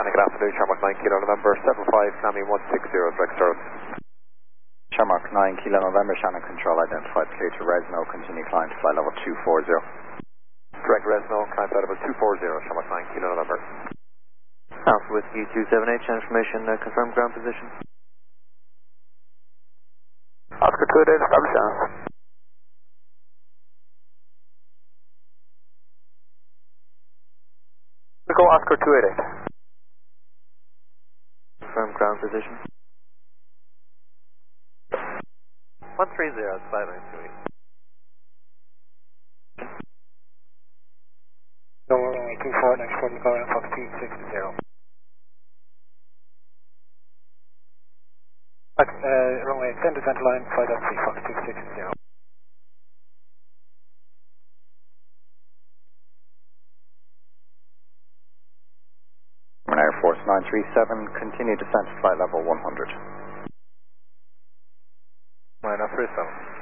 good afternoon, Shamrock 9 Kilo November 75, Sammy 160, Flex Road. Shamrock 9 Kilo November, Shannon Control identified, clear to Resno, continue climb to flight level 240. Direct Resno, climb flight level 240, Shamrock 9 Kilo November. Alpha Whiskey 278, information, confirm ground position. Oscar 288, establish down. Go Oscar 288. Confirm ground position. 130, it's 5928. No, runway 24, next one, go around Fox 260. Runway extend descent line, flight up 3 Fox 260. Air Force 937, continue descent to flight level 100. 937.